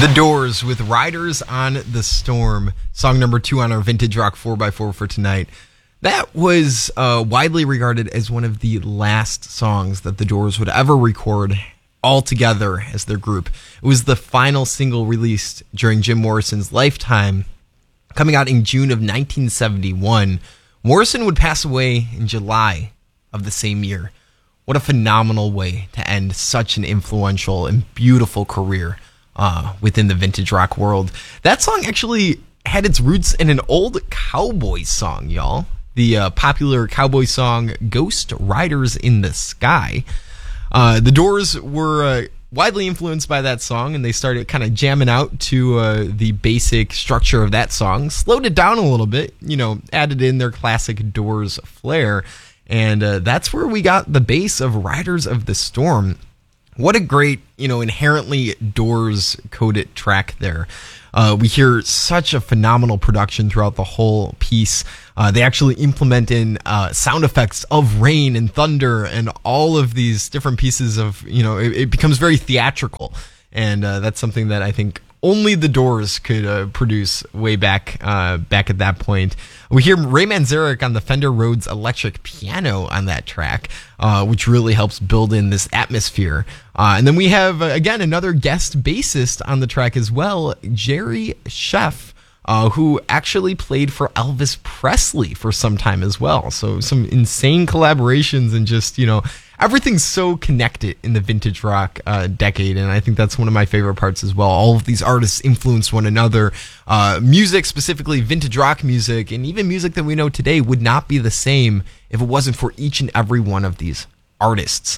The Doors with Riders on the Storm, song number 2 on our Vintage Rock 4x4 for tonight. That was widely regarded as one of the last songs that the Doors would ever record all together as their group. It was the final single released during Jim Morrison's lifetime, coming out in June of 1971. Morrison would pass away in July of the same year. What a phenomenal way to end such an influential and beautiful career within the vintage rock world. That song actually had its roots in an old cowboy song, y'all. The popular cowboy song Ghost Riders in the Sky. The Doors were widely influenced by that song, and they started kind of jamming out to the basic structure of that song, slowed it down a little bit, added in their classic Doors flair, and that's where we got the base of Riders of the Storm. What a great, inherently Doors-coded track there. We hear such a phenomenal production throughout the whole piece. They actually implement in sound effects of rain and thunder and all of these different pieces of, it becomes very theatrical. And that's something that I think only the Doors could produce way back at that point. We hear Ray Manzarek on the Fender Rhodes electric piano on that track, which really helps build in this atmosphere. And then we have, again, another guest bassist on the track as well, Jerry Scheff, who actually played for Elvis Presley for some time as well. So some insane collaborations and just, everything's so connected in the vintage rock decade, and I think that's one of my favorite parts as well. All of these artists influence one another. Music, specifically vintage rock music, and even music that we know today would not be the same if it wasn't for each and every one of these artists.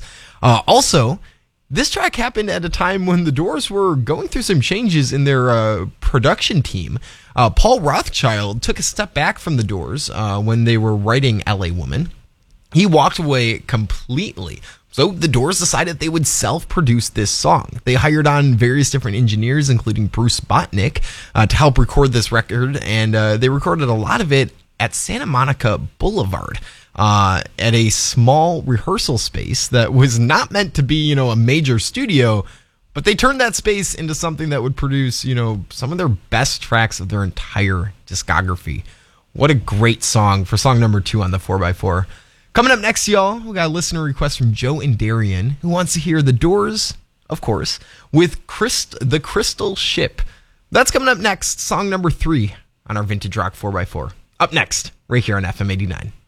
Also, this track happened at a time when the Doors were going through some changes in their production team. Paul Rothchild took a step back from the Doors when they were writing L.A. Woman. He walked away completely. So the Doors decided they would self-produce this song. They hired on various different engineers, including Bruce Botnick, to help record this record, and they recorded a lot of it at Santa Monica Boulevard, at a small rehearsal space that was not meant to be, a major studio, but they turned that space into something that would produce, some of their best tracks of their entire discography. What a great song for song number 2 on the 4x4. Coming up next, y'all, we got a listener request from Joe and Darian, who wants to hear the Doors, of course, with the Crystal Ship. That's coming up next, song number 3 on our Vintage Rock 4x4. Up next, right here on FM 89.